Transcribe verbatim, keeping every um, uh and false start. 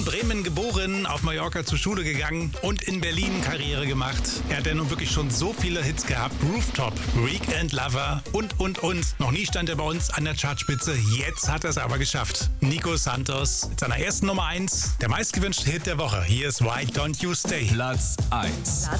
Bremen geboren, auf Mallorca zur Schule gegangen und in Berlin Karriere gemacht. Er hat ja nun wirklich schon so viele Hits gehabt. Rooftop, Weekend Lover und, und, und. Noch nie stand er bei uns an der Chartspitze. Jetzt hat er es aber geschafft. Nico Santos mit seiner ersten Nummer eins. Der meistgewünschte Hit der Woche. Hier ist Why Don't You Stay. Platz eins.